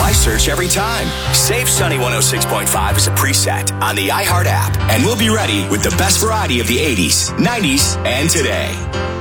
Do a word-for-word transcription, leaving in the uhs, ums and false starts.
I search every time. Save Sunny one oh six point five as a preset on the iHeart app, and we'll be ready with the best variety of the eighties, nineties, and today.